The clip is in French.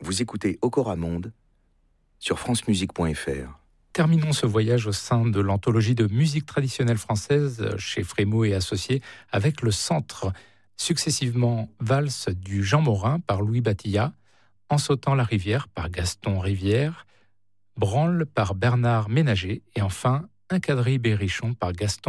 Vous écoutez Okora Monde sur francemusique.fr. Terminons ce voyage au sein de l'anthologie de musique traditionnelle française chez Frémaux et Associés avec le Centre, successivement Valse du Jean Morin par Louis Batillat, En sautant la rivière par Gaston Rivière, Branle par Bernard Ménager et enfin Un quadrille berrichon par Gaston